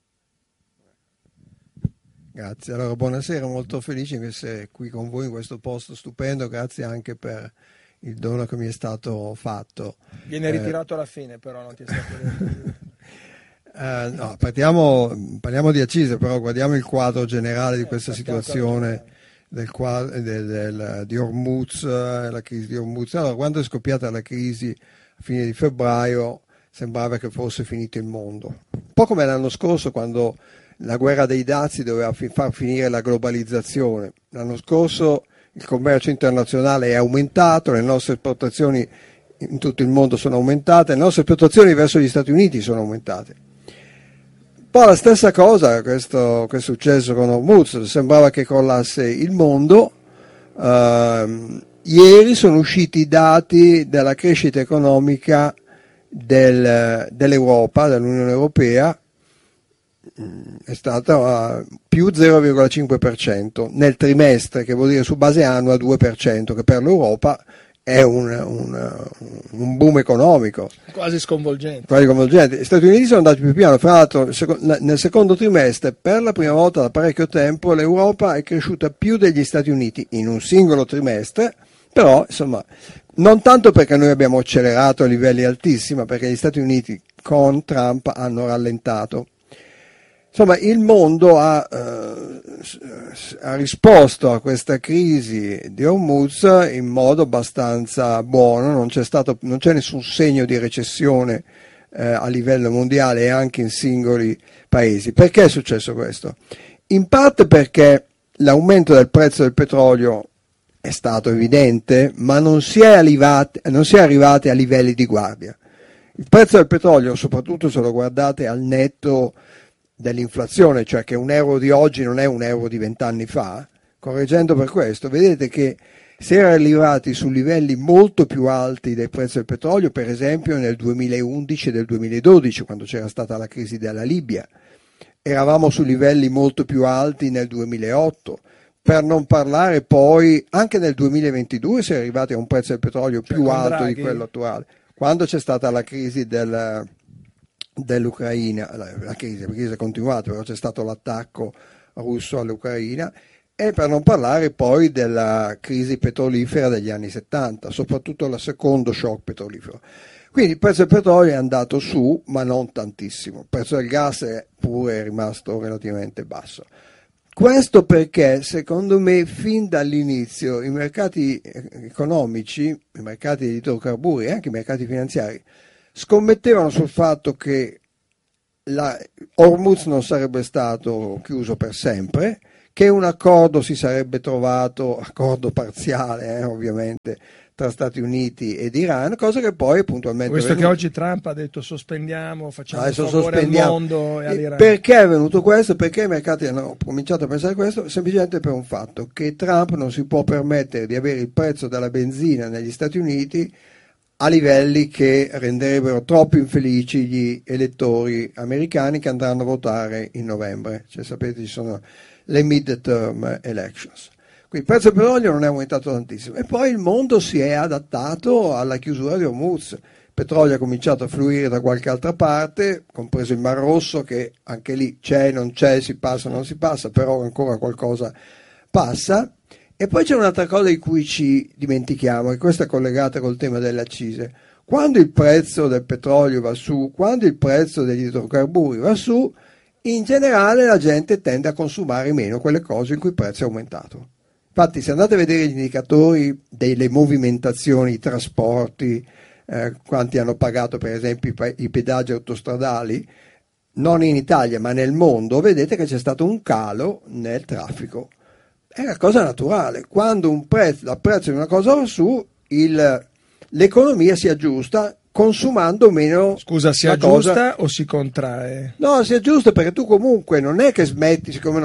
Grazie, allora buonasera, molto felice di essere qui con voi in questo posto stupendo, grazie anche per il dono che mi è stato fatto. Viene ritirato alla fine, però non ti è stato detto. No, parliamo di accise, però guardiamo il quadro generale di questa situazione di Hormuz, la crisi di Hormuz. Allora, quando è scoppiata la crisi a fine di febbraio sembrava che fosse finito il mondo, un po' come l'anno scorso quando la guerra dei dazi doveva far finire la globalizzazione. L'anno scorso il commercio internazionale è aumentato, le nostre esportazioni in tutto il mondo sono aumentate, le nostre esportazioni verso gli Stati Uniti sono aumentate. Poi la stessa cosa, questo che è successo con Hormuz, sembrava che crollasse il mondo. Ieri sono usciti i dati della crescita economica dell'Europa, dell'Unione Europea, è stata più 0,5% nel trimestre, che vuol dire su base annua 2%, che per l'Europa è un boom economico quasi sconvolgente. Gli Stati Uniti sono andati più piano, fra l'altro nel secondo trimestre per la prima volta da parecchio tempo l'Europa è cresciuta più degli Stati Uniti in un singolo trimestre, però insomma non tanto perché noi abbiamo accelerato a livelli altissimi, ma perché gli Stati Uniti con Trump hanno rallentato. Insomma, il mondo ha risposto a questa crisi di Hormuz in modo abbastanza buono, non c'è nessun segno di recessione a livello mondiale e anche in singoli paesi. Perché è successo questo? In parte perché l'aumento del prezzo del petrolio è stato evidente, ma non si è arrivati a livelli di guardia. Il prezzo del petrolio, soprattutto se lo guardate al netto dell'inflazione, cioè che un euro di oggi non è un euro di 20 anni fa, correggendo per questo, vedete che si era arrivati su livelli molto più alti del prezzo del petrolio, per esempio nel 2011 e nel 2012, quando c'era stata la crisi della Libia, eravamo su livelli molto più alti nel 2008, per non parlare poi anche nel 2022 si è arrivati a un prezzo del petrolio più alto di quello attuale. Quando c'è stata la crisi dell'Ucraina, la crisi è continuata, però c'è stato l'attacco russo all'Ucraina, e per non parlare poi della crisi petrolifera degli anni 70, soprattutto il secondo shock petrolifero. Quindi il prezzo del petrolio è andato su, ma non tantissimo. Il prezzo del gas è pure rimasto relativamente basso. Questo perché, secondo me, fin dall'inizio i mercati economici, i mercati degli idrocarburi e anche i mercati finanziari scommettevano sul fatto che Hormuz non sarebbe stato chiuso per sempre, che un accordo si sarebbe trovato, accordo parziale ovviamente, tra Stati Uniti ed Iran, cosa che poi puntualmente... Questo che oggi Trump ha detto sospendiamo, facciamo un favore al mondo e all'Iran. Perché è venuto questo? Perché i mercati hanno cominciato a pensare questo? Semplicemente per un fatto, che Trump non si può permettere di avere il prezzo della benzina negli Stati Uniti a livelli che renderebbero troppo infelici gli elettori americani che andranno a votare in novembre. Cioè, sapete, ci sono le mid-term elections. Quindi il prezzo del petrolio non è aumentato tantissimo. E poi il mondo si è adattato alla chiusura di Hormuz. Il petrolio ha cominciato a fluire da qualche altra parte, compreso il Mar Rosso, che anche lì c'è, non c'è, si passa, non si passa, però ancora qualcosa passa. E poi c'è un'altra cosa di cui ci dimentichiamo, e questa è collegata col tema delle accise. Quando il prezzo del petrolio va su, quando il prezzo degli idrocarburi va su, in generale la gente tende a consumare meno quelle cose in cui il prezzo è aumentato. Infatti, se andate a vedere gli indicatori delle movimentazioni, i trasporti, quanti hanno pagato per esempio i pedaggi autostradali, non in Italia ma nel mondo, vedete che c'è stato un calo nel traffico. È una cosa naturale. Quando il prezzo di una cosa va su, l'economia si aggiusta consumando meno. Scusa, si aggiusta o si contrae? No, si aggiusta perché tu comunque non è che smetti, siccome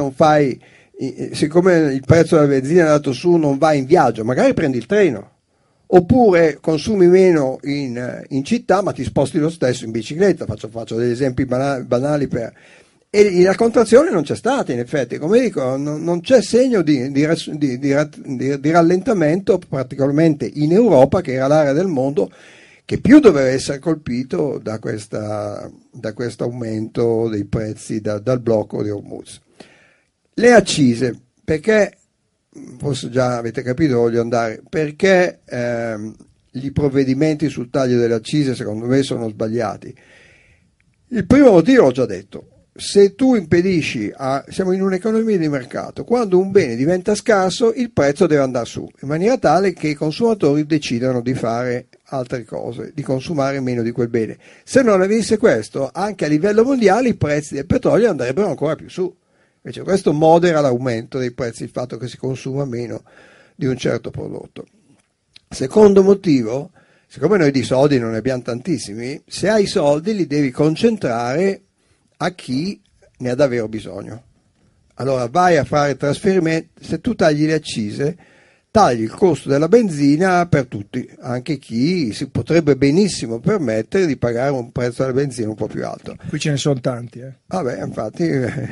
il prezzo della benzina è andato su, non vai in viaggio, magari prendi il treno, oppure consumi meno in città ma ti sposti lo stesso in bicicletta. Faccio degli esempi banali e la contrazione non c'è stata, in effetti, come dico, non c'è segno di rallentamento, particolarmente in Europa, che era l'area del mondo che più doveva essere colpito da questo aumento dei prezzi dal blocco di Hormuz. Le accise, perché, forse già avete capito, voglio andare, perché i provvedimenti sul taglio delle accise secondo me sono sbagliati. Il primo motivo l'ho già detto. Se tu impedisci, siamo in un'economia di mercato, quando un bene diventa scarso il prezzo deve andare su, in maniera tale che i consumatori decidano di fare altre cose, di consumare meno di quel bene. Se non avesse questo, anche a livello mondiale i prezzi del petrolio andrebbero ancora più su. Invece questo modera l'aumento dei prezzi, il fatto che si consuma meno di un certo prodotto. Secondo motivo, siccome noi di soldi non ne abbiamo tantissimi, se hai soldi li devi concentrare a chi ne ha davvero bisogno. Allora vai a fare trasferimenti, se tu tagli le accise, tagli il costo della benzina per tutti, anche chi si potrebbe benissimo permettere di pagare un prezzo della benzina un po' più alto. Qui ce ne sono tanti. Vabbè, infatti,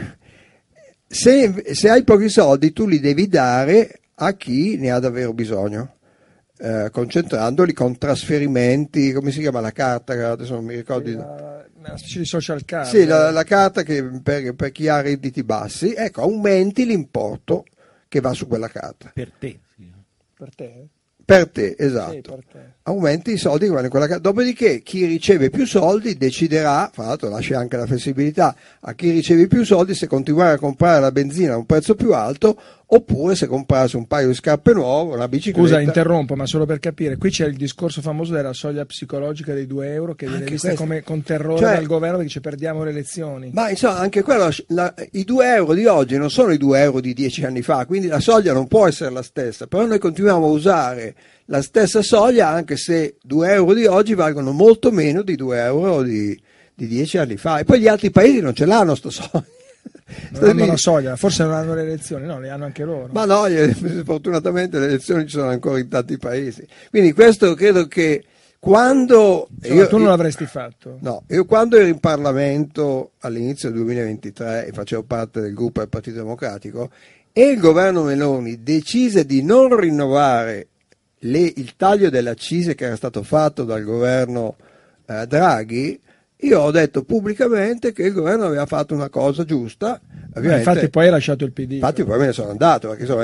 se hai pochi soldi tu li devi dare a chi ne ha davvero bisogno. Concentrandoli con trasferimenti, come si chiama la carta? Adesso non mi ricordo. Una specie di social card. Sì, la carta che per chi ha redditi bassi, ecco, aumenti l'importo che va su quella carta. Per te. Sì. Per te? Per te, esatto. Sì, per te. Aumenti i soldi che vanno in quella carta. Dopodiché chi riceve più soldi deciderà, fra l'altro lascia anche la flessibilità a chi riceve più soldi, se continuare a comprare la benzina a un prezzo più alto oppure se comprarsi un paio di scarpe nuove, una bicicletta. Scusa, interrompo, ma solo per capire, qui c'è il discorso famoso della soglia psicologica dei 2 euro che viene vista come con terrore dal governo, che dice perdiamo le elezioni. Ma insomma, anche quello, i 2 euro di oggi non sono i 2 euro di 10 anni fa, quindi la soglia non può essere la stessa, però noi continuiamo a usare la stessa soglia anche se 2 euro di oggi valgono molto meno di 2 euro di 10 anni fa, e poi gli altri paesi non ce l'hanno sto soglia. Non hanno la soglia, forse non hanno le elezioni, no, le hanno anche loro. Ma no, fortunatamente le elezioni ci sono ancora in tanti paesi. Quindi questo credo che Quando tu non l'avresti fatto? No, io quando ero in Parlamento all'inizio del 2023 e facevo parte del gruppo del Partito Democratico e il governo Meloni decise di non rinnovare il taglio delle accise che era stato fatto dal governo Draghi, io ho detto pubblicamente che il governo aveva fatto una cosa giusta. Infatti poi hai lasciato il PD. Infatti poi me ne sono andato, perché insomma,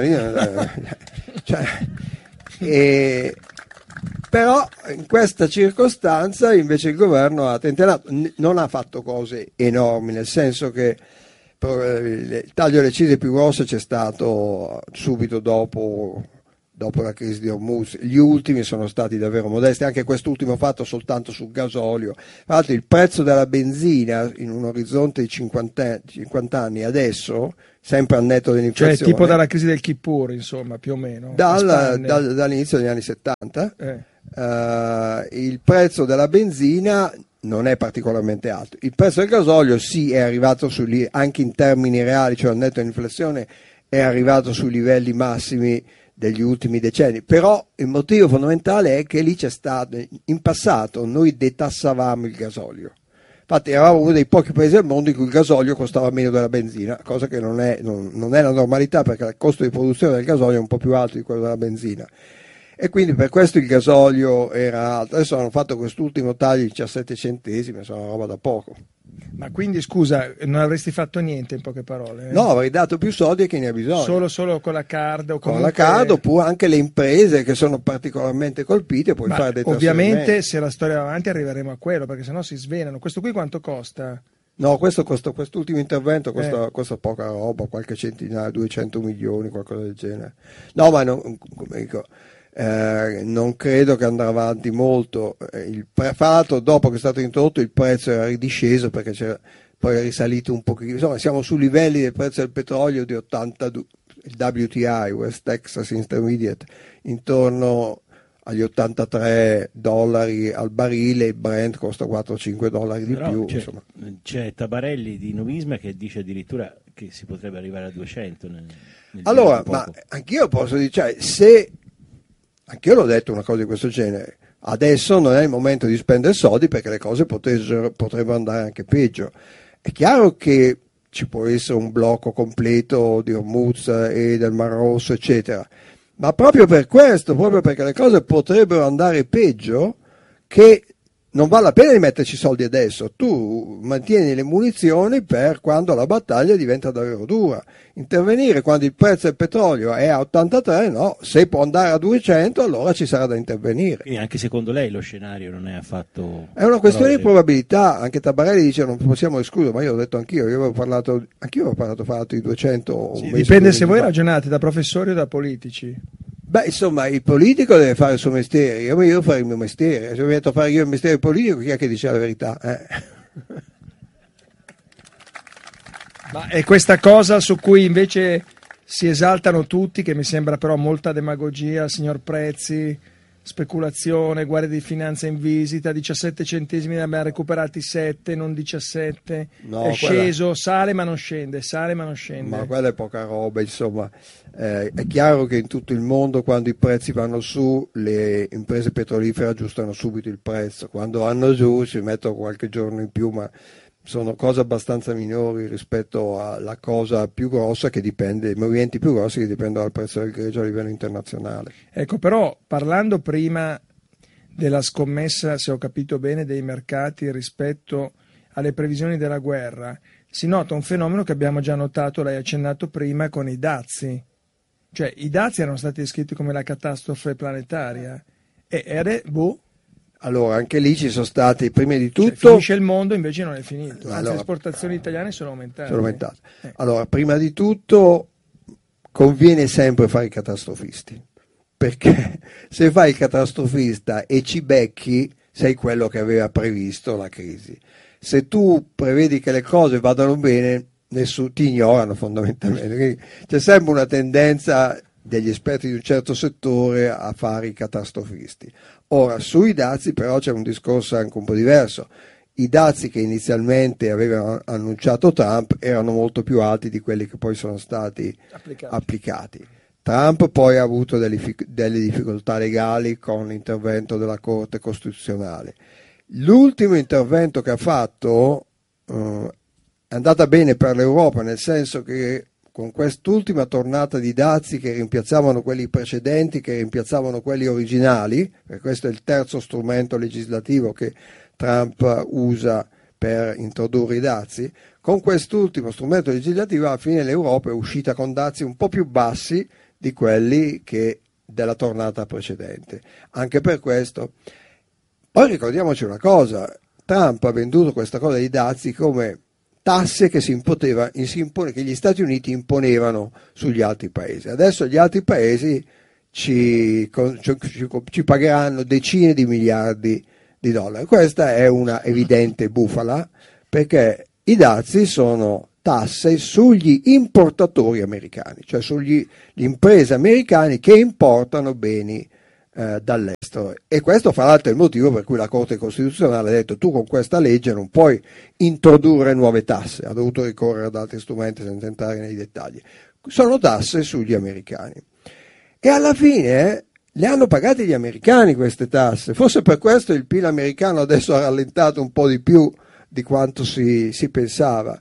però in questa circostanza invece il governo ha tentato, non ha fatto cose enormi, nel senso che il taglio delle accise più grosso c'è stato subito dopo la crisi di Hormuz. Gli ultimi sono stati davvero modesti, anche quest'ultimo fatto soltanto sul gasolio. Tra l'altro il prezzo della benzina in un orizzonte di 50 anni adesso, sempre al netto dell'inflazione, cioè tipo dalla crisi del Kippur, insomma, più o meno dall'inizio degli anni 70, il prezzo della benzina non è particolarmente alto. Il prezzo del gasolio sì è arrivato anche in termini reali, cioè al netto dell'inflazione è arrivato sui livelli massimi degli ultimi decenni, però il motivo fondamentale è che lì c'è stato, in passato noi detassavamo il gasolio, infatti eravamo uno dei pochi paesi al mondo in cui il gasolio costava meno della benzina, cosa che non è la normalità, perché il costo di produzione del gasolio è un po' più alto di quello della benzina, e quindi per questo il gasolio era alto. Adesso hanno fatto quest'ultimo taglio di 17 centesimi, sono una roba da poco. Ma quindi scusa, non avresti fatto niente, in poche parole? No, avrei dato più soldi a chi ne ha bisogno. Solo con la card o con la card, oppure anche le imprese che sono particolarmente colpite, puoi fare dei trasferimenti. Ovviamente se la storia va avanti arriveremo a quello, perché sennò si svenano. Questo qui quanto costa? No, quest'ultimo intervento costa poca roba, qualche centinaio, 200 milioni, qualcosa del genere. No, ma come dico, non credo che andrà avanti molto. Fra l'altro, dopo che è stato introdotto, il prezzo era ridisceso perché poi è risalito un pochino. Insomma, siamo su livelli del prezzo del petrolio di 82, il WTI, West Texas Intermediate, intorno agli $83 al barile, il Brent costa $4-5 di più. C'è Tabarelli di Novisma che dice addirittura che si potrebbe arrivare a 200. Allora, ma anch'io posso dire, cioè, anch'io l'ho detto una cosa di questo genere, adesso non è il momento di spendere soldi perché le cose potrebbero andare anche peggio. È chiaro che ci può essere un blocco completo di Hormuz e del Mar Rosso, eccetera, ma proprio per questo, proprio perché le cose potrebbero andare peggio, che non vale la pena di metterci soldi adesso. Tu mantieni le munizioni per quando la battaglia diventa davvero dura. Intervenire quando il prezzo del petrolio è a 83, no, se può andare a 200 allora ci sarà da intervenire. Quindi anche secondo lei lo scenario non è affatto... È una questione di probabilità. Anche Tabarelli dice non possiamo escludere, ma io l'ho detto anch'io avevo parlato di 200. Sì, dipende se voi ragionate da professori o da politici. Beh, insomma, il politico deve fare il suo mestiere, io farei il mio mestiere. Se mi metto a fare io il mestiere politico, chi è che dice la verità? Ma è questa cosa su cui invece si esaltano tutti, che mi sembra però molta demagogia, signor Prezzi, speculazione, guardia di finanza in visita, 17 centesimi ne abbiamo recuperati 7, non 17, no, è sceso, sale ma non scende, sale ma non scende. Ma quella è poca roba, insomma. È chiaro che in tutto il mondo quando i prezzi vanno su le imprese petrolifere aggiustano subito il prezzo, quando vanno giù ci mettono qualche giorno in più, ma sono cose abbastanza minori rispetto alla cosa più grossa che dipende, i movimenti più grossi che dipendono dal prezzo del greggio a livello internazionale. Ecco, però parlando prima della scommessa, se ho capito bene, dei mercati rispetto alle previsioni della guerra, si nota un fenomeno che abbiamo già notato, l'hai accennato prima, con i dazi. Cioè i dazi erano stati descritti come la catastrofe planetaria Allora, anche lì ci sono stati, prima di tutto... Cioè, finisce il mondo, invece non è finito. Anzi, le esportazioni italiane sono aumentate. Allora, prima di tutto conviene sempre fare i catastrofisti, perché se fai il catastrofista e ci becchi, sei quello che aveva previsto la crisi. Se tu prevedi che le cose vadano bene, ti ignorano fondamentalmente. Quindi c'è sempre una tendenza degli esperti di un certo settore a fare i catastrofisti. Ora, sui dazi però c'è un discorso anche un po' diverso. I dazi che inizialmente aveva annunciato Trump erano molto più alti di quelli che poi sono stati applicati. Trump poi ha avuto delle difficoltà legali con l'intervento della Corte Costituzionale. L'ultimo intervento che ha fatto è andata bene per l'Europa, nel senso che con quest'ultima tornata di dazi che rimpiazzavano quelli precedenti, che rimpiazzavano quelli originali, perché questo è il terzo strumento legislativo che Trump usa per introdurre i dazi, con quest'ultimo strumento legislativo alla fine l'Europa è uscita con dazi un po' più bassi di quelli che della tornata precedente. Anche per questo, poi ricordiamoci una cosa, Trump ha venduto questa cosa dei dazi come tasse che che gli Stati Uniti imponevano sugli altri paesi. Adesso gli altri paesi ci pagheranno decine di miliardi di dollari. Questa è una evidente bufala, perché i dazi sono tasse sugli importatori americani, cioè sugli imprese americane che importano beni dall'estero. E questo fra l'altro è il motivo per cui la Corte Costituzionale ha detto: tu con questa legge non puoi introdurre nuove tasse, ha dovuto ricorrere ad altri strumenti senza entrare nei dettagli. Sono tasse sugli americani. E alla fine le hanno pagate gli americani queste tasse. Forse per questo il PIL americano adesso ha rallentato un po' di più di quanto si pensava.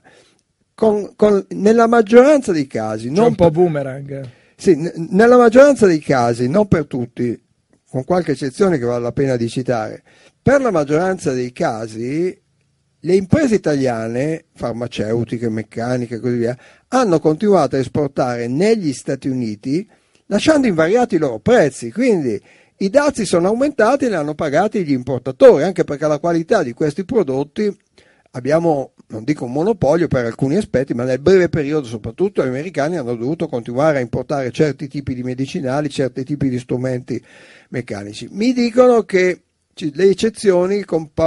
Nella maggioranza dei casi, c'è un po' boomerang. Sì, nella maggioranza dei casi, non per tutti, con qualche eccezione che vale la pena di citare, per la maggioranza dei casi le imprese italiane, farmaceutiche, meccaniche e così via, hanno continuato a esportare negli Stati Uniti lasciando invariati i loro prezzi, quindi i dazi sono aumentati e li hanno pagati gli importatori, anche perché la qualità di questi prodotti abbiamo, non dico un monopolio per alcuni aspetti, ma nel breve periodo soprattutto gli americani hanno dovuto continuare a importare certi tipi di medicinali, certi tipi di strumenti meccanici. Mi dicono che le eccezioni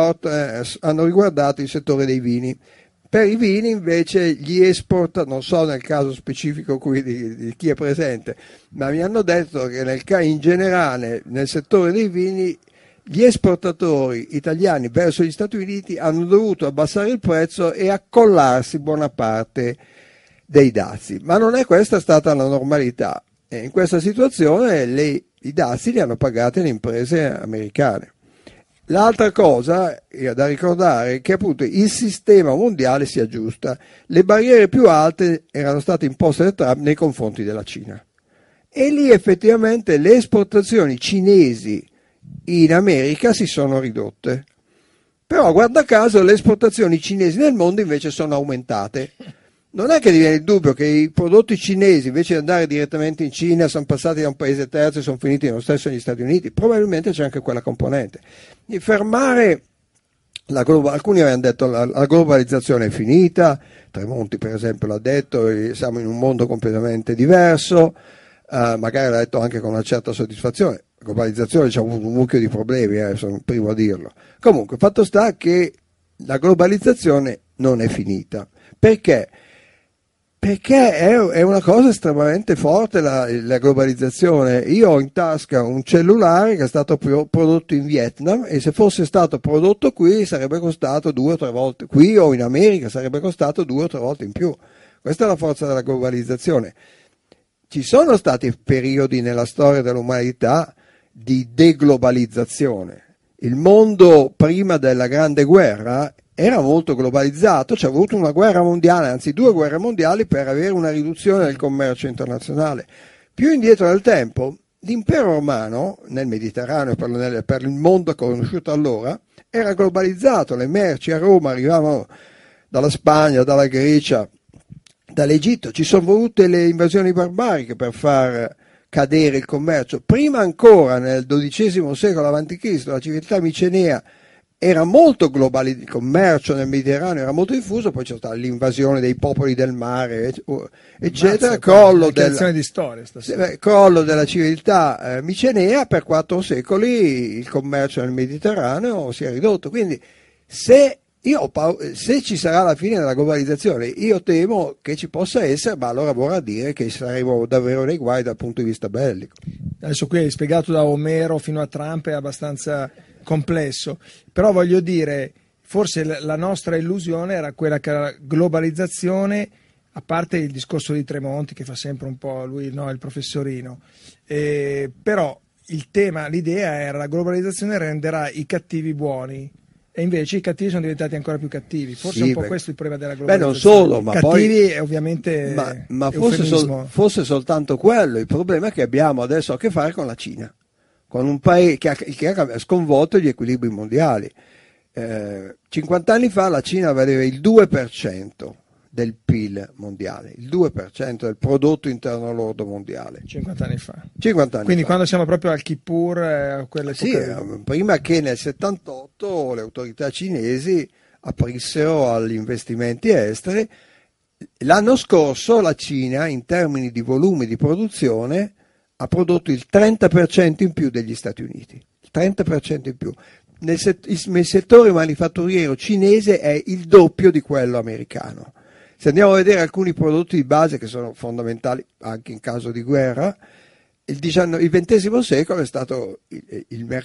hanno riguardato il settore dei vini. Per i vini invece gli non so nel caso specifico qui di chi è presente, ma mi hanno detto che in generale nel settore dei vini gli esportatori italiani verso gli Stati Uniti hanno dovuto abbassare il prezzo e accollarsi buona parte dei dazi, ma non è questa stata la normalità. E in questa situazione i dazi li hanno pagati le imprese americane. L'altra cosa da ricordare è che appunto il sistema mondiale si aggiusta. Le barriere più alte erano state imposte da Trump nei confronti della Cina. E lì effettivamente le esportazioni cinesi in America si sono ridotte. Però guarda caso le esportazioni cinesi nel mondo invece sono aumentate. Non è che viene il dubbio che i prodotti cinesi invece di andare direttamente in Cina sono passati da un paese terzo e sono finiti nello stesso negli Stati Uniti? Probabilmente c'è anche quella componente. Di fermare alcuni avevano detto la globalizzazione è finita, Tremonti per esempio l'ha detto, siamo in un mondo completamente diverso, magari l'ha detto anche con una certa soddisfazione. La globalizzazione c'ha avuto un mucchio di problemi, sono il primo a dirlo. Comunque, fatto sta che la globalizzazione non è finita. Perché? Perché è una cosa estremamente forte la globalizzazione. Io ho in tasca un cellulare che è stato prodotto in Vietnam e se fosse stato prodotto qui sarebbe costato 2 o 3 volte, qui o in America sarebbe costato 2 o 3 volte in più. Questa è la forza della globalizzazione. Ci sono stati periodi nella storia dell'umanità di deglobalizzazione. Il mondo prima della Grande Guerra era molto globalizzato, c'è avuto una guerra mondiale, anzi 2 guerre mondiali per avere una riduzione del commercio internazionale. Più indietro nel tempo, l'impero romano nel Mediterraneo, per il mondo conosciuto allora, era globalizzato, le merci a Roma arrivavano dalla Spagna, dalla Grecia, dall'Egitto, ci sono volute le invasioni barbariche per far cadere il commercio. Prima ancora, nel XII secolo a.C., la civiltà micenea era molto globale, il commercio nel Mediterraneo era molto diffuso, poi c'è stata l'invasione dei popoli del mare, eccetera, crollo della civiltà micenea, per 4 secoli il commercio nel Mediterraneo si è ridotto. Quindi se ci sarà la fine della globalizzazione, io temo che ci possa essere, ma allora vorrà dire che saremo davvero nei guai dal punto di vista bellico. Adesso qui hai spiegato da Omero fino a Trump, è abbastanza complesso, però voglio dire, forse la nostra illusione era quella che la globalizzazione a parte il discorso di Tremonti che fa sempre un po' lui, no, il professorino, però l'idea era la globalizzazione renderà i cattivi buoni. E invece i cattivi sono diventati ancora più cattivi. Forse è un po' questo il problema della globalizzazione. Non solo, ma cattivi poi, è ovviamente ma fosse soltanto quello. Il problema è che abbiamo adesso a che fare con la Cina, con un paese che ha sconvolto gli equilibri mondiali. 50 anni fa la Cina aveva il 2% del PIL mondiale, il 2% del prodotto interno lordo mondiale. 50 anni fa. Quindi quando siamo proprio al Kippur, prima che nel 78 le autorità cinesi aprissero agli investimenti esteri. L'anno scorso la Cina, in termini di volumi di produzione, ha prodotto il 30% in più degli Stati Uniti. Il 30% in più. Nel settore manifatturiero cinese è il doppio di quello americano. Se andiamo a vedere alcuni prodotti di base che sono fondamentali anche in caso di guerra, il XX secolo è stato il mercato